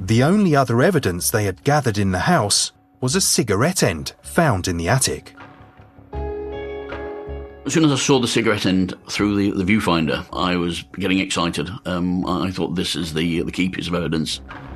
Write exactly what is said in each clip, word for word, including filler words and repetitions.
The only other evidence they had gathered in the house was a cigarette end found in the attic. As soon as I saw the cigarette end through the, the viewfinder, I was getting excited. Um, I thought this is the, the key piece of evidence.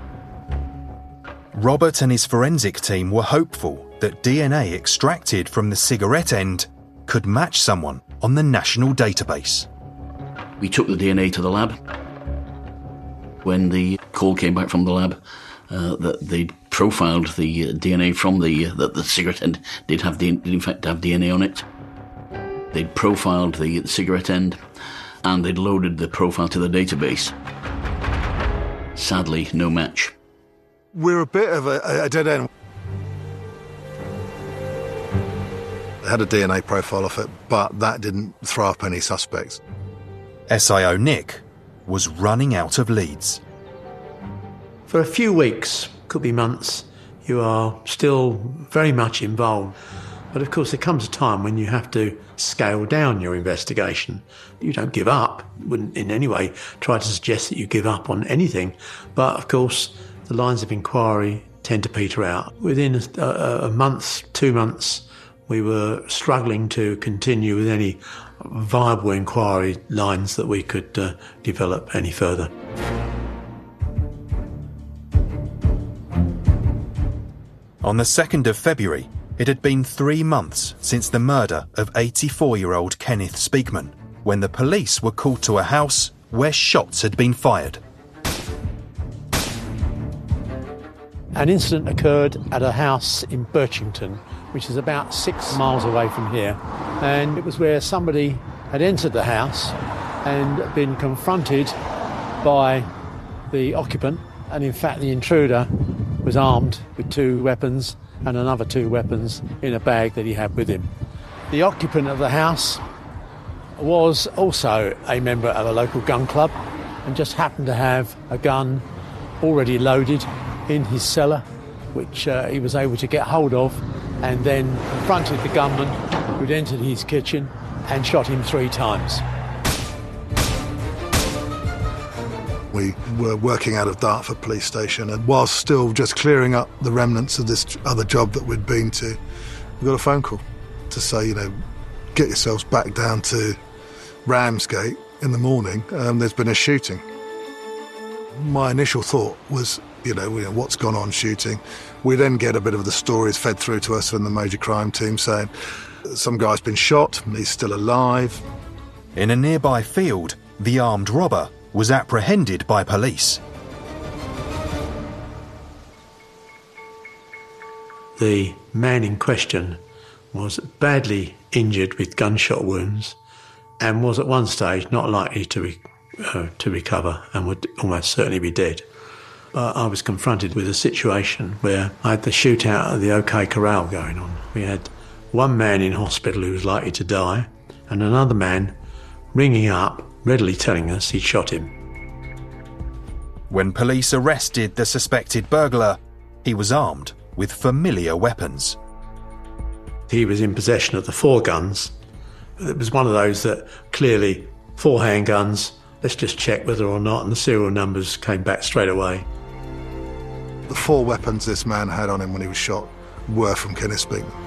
Robert and his forensic team were hopeful that D N A extracted from the cigarette end could match someone on the national database. We took the D N A to the lab. When the call came back from the lab, uh, that they'd profiled the D N A from the, uh, that the cigarette end did have the, did in fact have D N A on it. They'd profiled the cigarette end and they'd loaded the profile to the database. Sadly, no match. We're a bit of a, a dead end. They had a D N A profile off it, but that didn't throw up any suspects. S I O Nick was running out of leads. For a few weeks, could be months, you are still very much involved. But of course there comes a time when you have to scale down your investigation. You don't give up, wouldn't in any way try to suggest that you give up on anything. But of course the lines of inquiry tend to peter out. Within a, a month, two months, we were struggling to continue with any viable inquiry lines that we could uh, develop any further. On the second of February, it had been three months since the murder of eighty-four-year-old Kenneth Speakman, when the police were called to a house where shots had been fired. An incident occurred at a house in Birchington, which is about six miles away from here, and it was where somebody had entered the house and been confronted by the occupant, and in fact the intruder was armed with two weapons and another two weapons in a bag that he had with him. The occupant of the house was also a member of a local gun club and just happened to have a gun already loaded in his cellar, which uh, he was able to get hold of, and then confronted the gunman who'd entered his kitchen and shot him three times. We were working out of Dartford Police Station, and whilst still just clearing up the remnants of this other job that we'd been to, we got a phone call to say, you know, get yourselves back down to Ramsgate in the morning. Um, there's been a shooting. My initial thought was, you know, what's gone on shooting? We then get a bit of the stories fed through to us from the major crime team saying some guy's been shot, he's still alive. In a nearby field, the armed robber was apprehended by police. The man in question was badly injured with gunshot wounds and was at one stage not likely to, re- uh, to recover and would almost certainly be dead. Uh, I was confronted with a situation where I had the shootout at the OK Corral going on. We had one man in hospital who was likely to die and another man ringing up, readily telling us he'd shot him. When police arrested the suspected burglar, he was armed with familiar weapons. He was in possession of the four guns. It was one of those that clearly four handguns, let's just check whether or not, and the serial numbers came back straight away. The four weapons this man had on him when he was shot were from Kenneth Speakman.